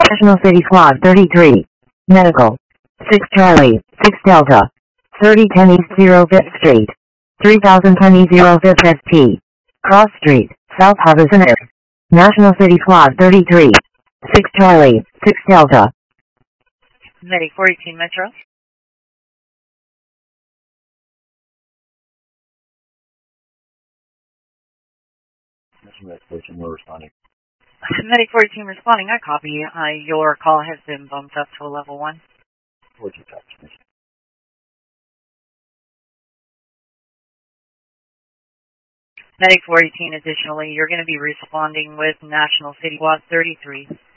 National City Squad 33. Medical. 6 Charlie, 6 Delta. 3010 East 0 5th Street. 3010 East 0 5th ST. Cross Street, South Harbison Air. National City Squad 33. 6 Charlie, 6 Delta. Medic 418 Metro. Medic 418, we're responding. Medic 418 responding. I copy. Your call has been bumped up to a level 1. 14 touch. Medic 418, additionally, you're going to be responding with National City Squad 33.